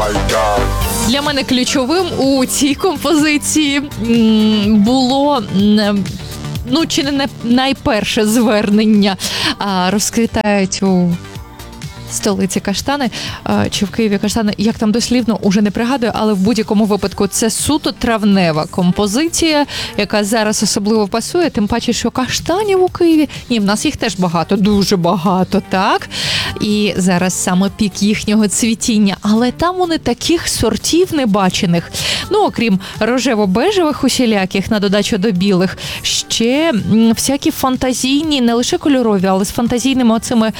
Для мене ключовим у цій композиції було чи не найперше звернення. Розквітають у столиці каштани, чи в Києві каштани, як там дослівно, уже не пригадую, але в будь-якому випадку це суто травнева композиція, яка зараз особливо пасує, тим паче, що каштанів у Києві, в нас їх теж багато, дуже багато, так? І зараз саме пік їхнього цвітіння, але там вони таких сортів небачених. Окрім рожево-бежевих усіляких, на додачу до білих, ще всякі фантазійні, не лише кольорові, але з фантазійними оцими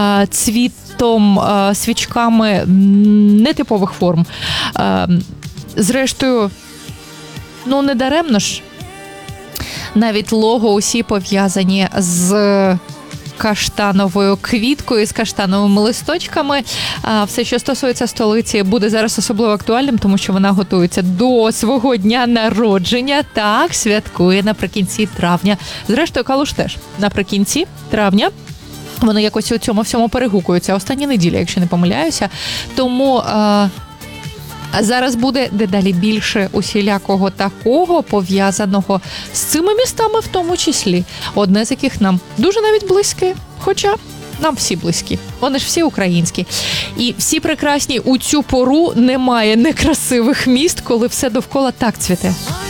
свічками нетипових форм. Зрештою, не даремно ж. Навіть лого усі пов'язані з каштановою квіткою, з каштановими листочками. Все, що стосується столиці, буде зараз особливо актуальним, тому що вона готується до свого дня народження. Так, святкує наприкінці травня. Зрештою, Калуш теж наприкінці травня. Воно якось у цьому всьому перегукується. Остання неділя, якщо не помиляюся. Тому зараз буде дедалі більше усілякого такого, пов'язаного з цими містами в тому числі. Одне з яких нам дуже навіть близьке, хоча нам всі близькі. Вони ж всі українські. І всі прекрасні у цю пору, немає некрасивих міст, коли все довкола так цвіте.